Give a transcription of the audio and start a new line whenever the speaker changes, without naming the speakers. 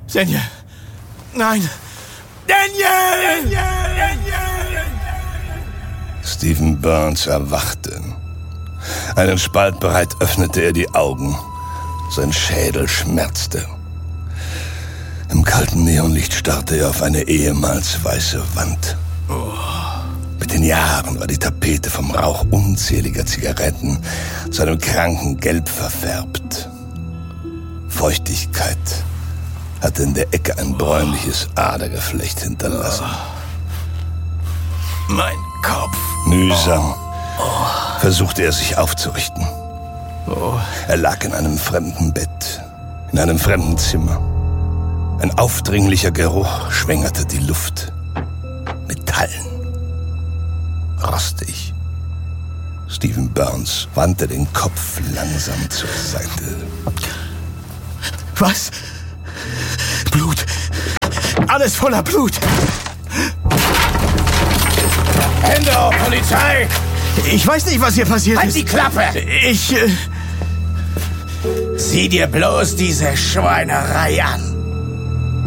Daniel! Nein! Daniel!
Stephen Burns erwachte. Einen Spalt breit öffnete er die Augen. Sein Schädel schmerzte. Im kalten Neonlicht starrte er auf eine ehemals weiße Wand. Mit den Jahren war die Tapete vom Rauch unzähliger Zigaretten zu einem kranken Gelb verfärbt. Feuchtigkeit hatte in der Ecke ein bräunliches Adergeflecht hinterlassen.
Mein Kopf.
Mühsam versuchte er sich aufzurichten. Er lag in einem fremden Bett, in einem fremden Zimmer. Ein aufdringlicher Geruch schwängerte die Luft. Metallen. Rostig. Stephen Burns wandte den Kopf langsam zur Seite.
Was? Blut. Alles voller Blut.
Hände auf, Polizei!
Ich weiß nicht, was hier passiert
Halt
ist.
die Klappe!
Ich...
Sieh dir bloß diese Schweinerei an.